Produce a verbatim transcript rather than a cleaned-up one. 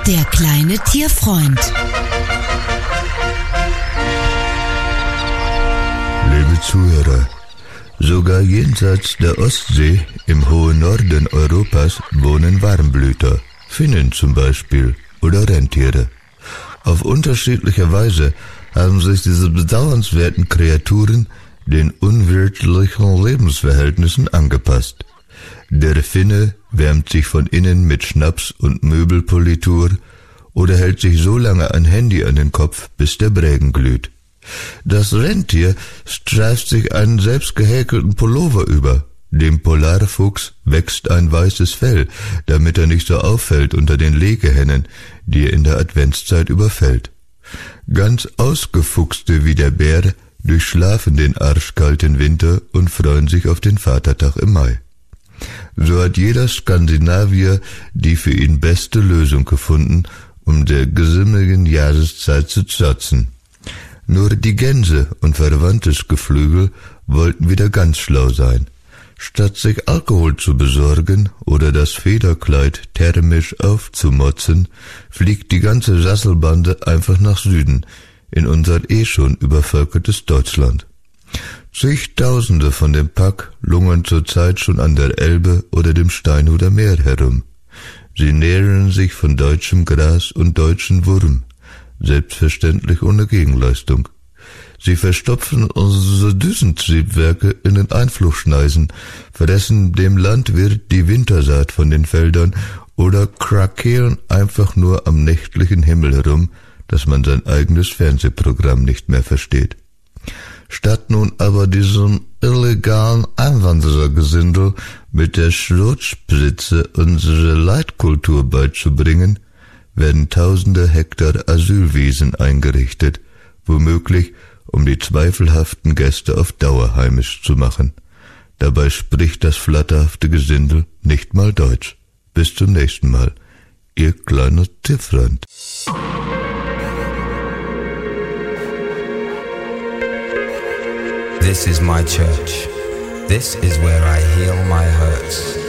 Der kleine Tierfreund. Liebe Zuhörer, sogar jenseits der Ostsee im hohen Norden Europas wohnen Warmblüter, Finnen zum Beispiel oder Rentiere. Auf unterschiedliche Weise haben sich diese bedauernswerten Kreaturen den unwirtlichen Lebensverhältnissen angepasst. Der Finne wärmt sich von innen mit Schnaps und Möbelpolitur oder hält sich so lange ein Handy an den Kopf, bis der Brägen glüht. Das Rentier streift sich einen selbst gehäkelten Pullover über. Dem Polarfuchs wächst ein weißes Fell, damit er nicht so auffällt unter den Legehennen, die er in der Adventszeit überfällt. Ganz Ausgefuchste wie der Bär durchschlafen den arschkalten Winter und freuen sich auf den Vatertag im Mai. So hat jeder Skandinavier die für ihn beste Lösung gefunden, um der gesimmigen Jahreszeit zu trotzen. Nur die Gänse und verwandtes Geflügel wollten wieder ganz schlau sein. Statt sich Alkohol zu besorgen oder das Federkleid thermisch aufzumotzen, fliegt die ganze Sasselbande einfach nach Süden, in unser eh schon übervölkertes Deutschland. Zigtausende von dem Pack lungern zurzeit schon an der Elbe oder dem Steinhuder Meer herum. Sie nähren sich von deutschem Gras und deutschen Wurm, selbstverständlich ohne Gegenleistung. Sie verstopfen unsere Düsentriebwerke in den Einflussschneisen, fressen dem Landwirt die Wintersaat von den Feldern oder krakeelen einfach nur am nächtlichen Himmel herum, dass man sein eigenes Fernsehprogramm nicht mehr versteht. Statt nun aber diesem illegalen Einwanderergesindel mit der Schrotspritze unsere Leitkultur beizubringen, werden tausende Hektar Asylwiesen eingerichtet, womöglich um die zweifelhaften Gäste auf Dauer heimisch zu machen. Dabei spricht das flatterhafte Gesindel nicht mal Deutsch. Bis zum nächsten Mal, Ihr kleiner Tierfreund. This is my church. This is where I heal my hurts.